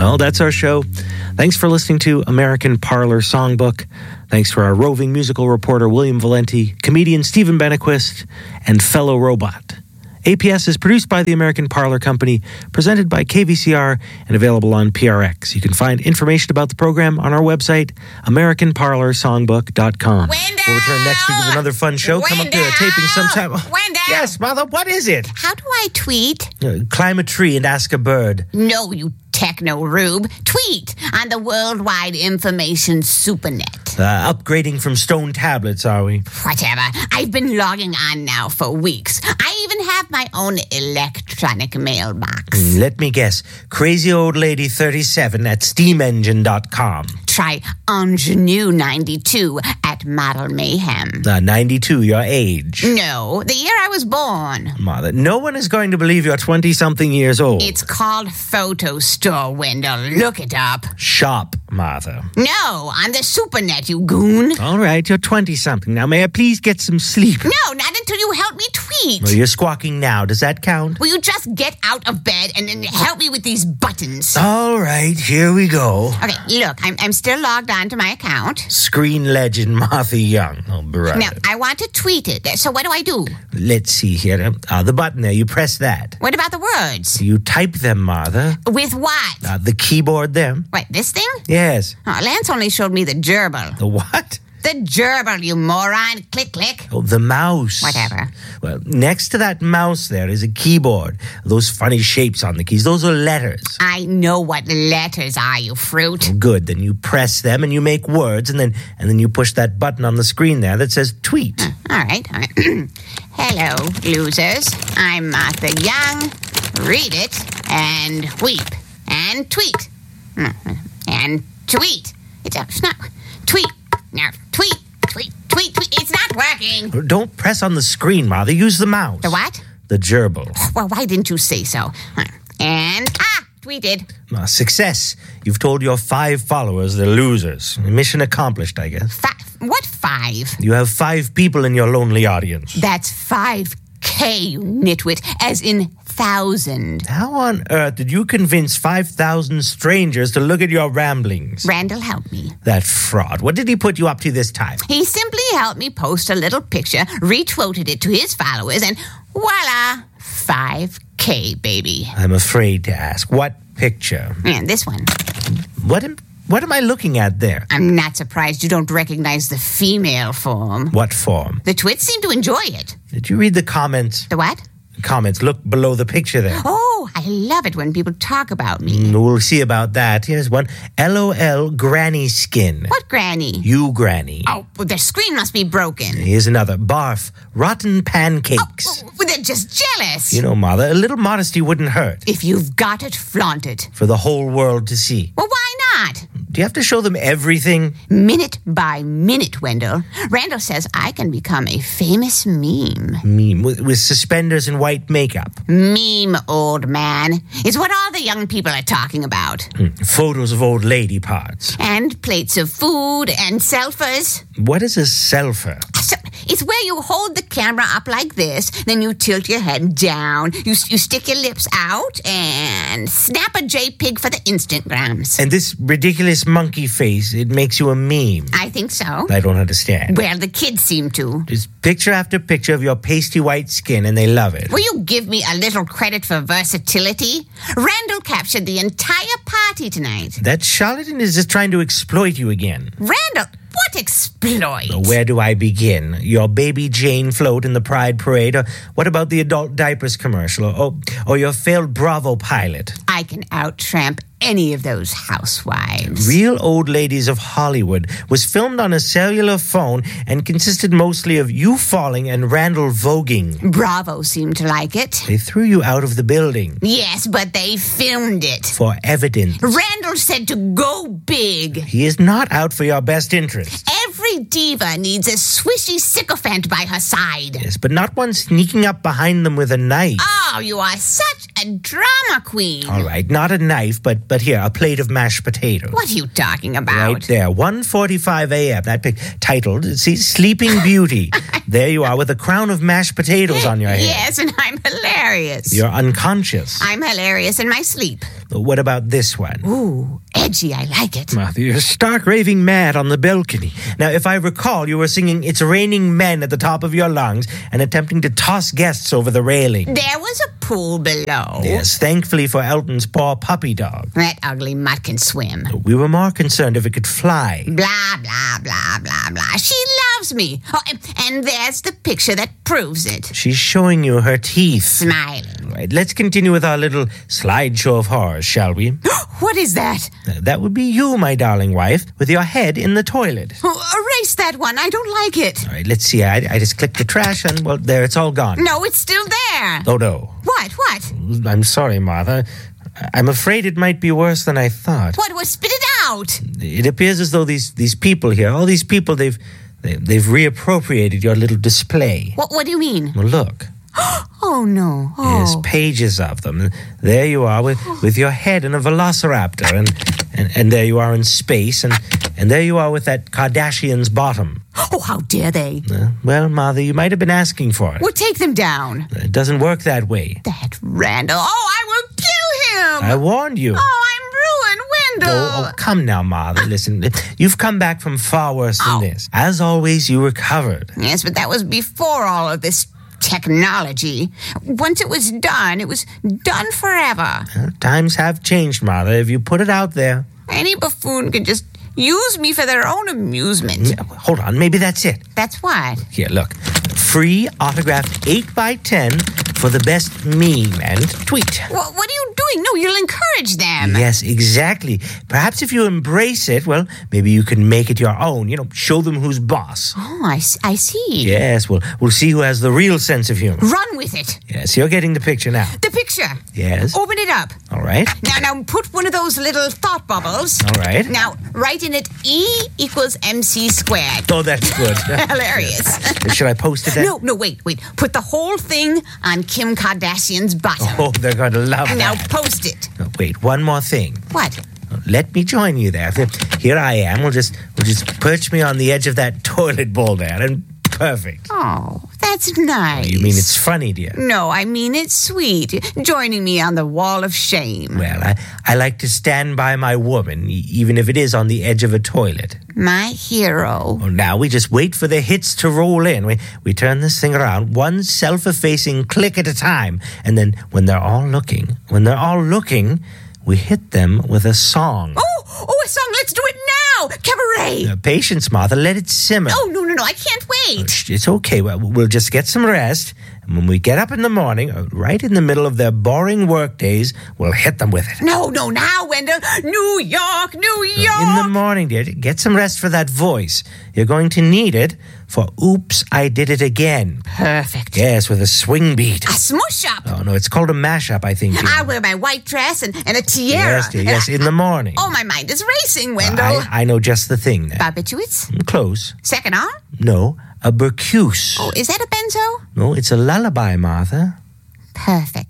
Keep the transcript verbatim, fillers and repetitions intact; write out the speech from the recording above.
Well, that's our show. Thanks for listening to American Parlor Songbook. Thanks for our roving musical reporter, William Valenti, comedian Stephen Benequist, and fellow robot. A P S is produced by the American Parlor Company, presented by K V C R, and available on P R X. You can find information about the program on our website, american parlor songbook dot com. Wendell! We'll return next week with another fun show. Come up to a taping sometime. Wendell! Yes, Mother, what is it? How do I tweet? Uh, climb a tree and ask a bird. No, you techno-rube. Tweet on the Worldwide Information Supernet. Uh, upgrading from stone tablets, are we? Whatever. I've been logging on now for weeks. I even have my own electronic mailbox. Let me guess. Crazy Old Lady thirty-seven at steam engine dot com. Try Ingenue ninety-two at Model Mayhem. Uh, ninety-two, your age. No, the year I was born. Mother, no one is going to believe you're twenty-something years old. It's called Photo Store, Wendell. Look it up. Shop, Martha. No, on the Supernet, you goon. All right, you're twenty-something. Now, may I please get some sleep? No, not until you help me tweet. Well, you're squawking now. Does that count? Will you just get out of bed and then help me with these buttons? All right, here we go. Okay, look, I'm, I'm still logged on to my account. Screen legend Martha Young. Oh, brother. Now, I want to tweet it. So what do I do? Let's see here. Uh, the button there, you press that. What about the words? You type them, Martha. With what? Uh, the keyboard there. What, this thing? Yes. Oh, Lance only showed me the gerbil. The what? The gerbil, you moron. Click, click. Oh, the mouse. Whatever. Well, next to that mouse there is a keyboard. Those funny shapes on the keys, those are letters. I know what letters are, you fruit. Oh, good. Then you press them and you make words, and then and then you push that button on the screen there that says tweet. Uh, all right, all right. Hello, losers. I'm Martha Young. Read it and weep and tweet. And tweet. It's, a, it's not... Tweet. Now, tweet, tweet, tweet, tweet. It's not working. Don't press on the screen, Martha. Use the mouse. The what? The gerbil. Well, why didn't you say so? And, ah, tweeted. Uh, success. You've told your five followers they're losers. Mission accomplished, I guess. Five? What five? You have five people in your lonely audience. That's five K, you nitwit, as in thousand. How on earth did you convince five thousand strangers to look at your ramblings? Randall helped me. That fraud. What did he put you up to this time? He simply helped me post a little picture, retweeted it to his followers, and voila, five K, baby. I'm afraid to ask. What picture? And this one. What am, what am I looking at there? I'm not surprised you don't recognize the female form. What form? The twits seem to enjoy it. Did you read the comments? The what? Comments. Look below the picture there. Oh, I love it when people talk about me. Mm, we'll see about that. Here's one. LOL Granny Skin. What granny? You Granny. Oh, well, the screen must be broken. Here's another. Barf. Rotten pancakes. Oh, oh, they're just jealous. You know, Mother, a little modesty wouldn't hurt. If you've got it, flaunt it. For the whole world to see. Well, why not? Do you have to show them everything? Minute by minute, Wendell. Randall says I can become a famous meme. Meme. With, with suspenders and white makeup. Meme, old man. It's what all the young people are talking about. Hmm. Photos of old lady parts. And plates of food and selfies. What is a selfie? So, it's where you hold the camera up like this, then you tilt your head down, you, you stick your lips out, and snap a JPEG for the Instagrams. And this ridiculous monkey face, it makes you a meme. I think so. I don't understand. Well, the kids seem to. Just picture after picture of your pasty white skin, and they love it. Will you give me a little credit for versatility? Randall captured the entire party tonight. That charlatan is just trying to exploit you again. Randall, what exploit? Where do I begin? Your Baby Jane float in the Pride Parade? Or what about the adult diapers commercial? Or, or, or your failed Bravo pilot? I can out-tramp any of those housewives. Real Old Ladies of Hollywood was filmed on a cellular phone and consisted mostly of you falling and Randall voguing. Bravo seemed to like it. They threw you out of the building. Yes, but they filmed it. For evidence. Randall said to go big. He is not out for your best interest. Every diva needs a swishy sycophant by her side. Yes, but not one sneaking up behind them with a knife. Oh, you are such a drama queen. All right, not a knife, but but here, a plate of mashed potatoes. What are you talking about? Right there, one forty-five a.m. That pic titled, see, Sleeping Beauty. There you are with a crown of mashed potatoes on your head. Yes, and I'm hilarious. You're unconscious. I'm hilarious in my sleep. What about this one? Ooh, edgy, I like it. Martha, you're stark raving mad on the balcony. Now, if I recall, you were singing It's Raining Men at the top of your lungs and attempting to toss guests over the railing. There was a pool below. Yes, thankfully for Elton's poor puppy dog. That ugly mutt can swim. We were more concerned if it could fly. Blah, blah, blah, blah, blah. She loves me. Oh, and, and there's the picture that proves it. She's showing you her teeth. Smiling. Right, let's continue with our little slideshow of horrors, shall we? What is that? Uh, that would be you, my darling wife, with your head in the toilet. Oh, erase that one. I don't like it. All right, let's see. I, I just clicked the trash and, well, there, it's all gone. No, it's still there. Oh, no. What? What? I'm sorry, Martha. I'm afraid it might be worse than I thought. What? What? Spit it out. It appears as though these, these people here, all these people, they've, they, they've reappropriated your little display. What? What do you mean? Well, look. Oh, no. Oh. Yes, pages of them. There you are with, with your head in a velociraptor, and, and, and there you are in space, and, and there you are with that Kardashian's bottom. Oh, how dare they? Uh, well, Martha, you might have been asking for it. Well, take them down. It doesn't work that way. That Randall. Oh, I will kill him. I warned you. Oh, I'm ruined, Wendell. Oh, oh, come now, Martha. Listen, you've come back from far worse than Oh. this. As always, you recovered. Yes, but that was before all of this technology. Once it was done, it was done forever. Well, times have changed, Martha. If you put it out there. Any buffoon can just use me for their own amusement. Yeah, hold on, maybe that's it. That's what? Here, look. Free autographed eight by ten for the best meme and tweet. What, what are you doing? No, you'll encourage them. Yes, exactly. Perhaps if you embrace it, well, maybe you can make it your own. You know, show them who's boss. Oh, I, s- I see. Yes, well, we'll see who has the real sense of humor. Run with it. Yes, you're getting the picture now. The picture. Yes. Open it up. All right. Now, now, put one of those little thought bubbles. All right. Now, write in it E equals M C squared. Oh, that's good. Hilarious. Should I post it then? No, no, wait, wait. Put the whole thing on Kim Kardashian's bottom. Oh, they're going to love Now that. post it. Oh, wait, one more thing. What? Let me join you there. Here I am. We'll just, we'll just perch me on the edge of that toilet bowl there, and perfect. Oh, that's nice. You mean it's funny, dear? No, I mean it's sweet. Joining me on the wall of shame. Well, I, I like to stand by my woman, e- even if it is on the edge of a toilet. My hero. Well, now we just wait for the hits to roll in. We, we turn this thing around, one self-effacing click at a time. And then when they're all looking, when they're all looking, we hit them with a song. Oh, oh, a song. Let's do it now. Cabaret. Uh, patience, Martha. Let it simmer. Oh, no, no, no. I can't wait. Shh, it's okay. Well, we'll just get some rest. And when we get up in the morning, uh, right in the middle of their boring work days, we'll hit them with it. No, no, now, Wendell. New York, New York. In the morning, dear, get some rest for that voice. You're going to need it for Oops, I Did It Again. Perfect. Yes, with a swing beat. A smush up. Oh, no, it's called a mashup, I think. dear. I'll wear my white dress and, and a tiara. Yes, dear, yes, in the morning. Oh, my mind is racing, Wendell. I, I know just the thing there. Barbiturates? Close. Second arm? No, a berceuse. Oh, is that a benzo? No, it's a lullaby, Martha. Perfect.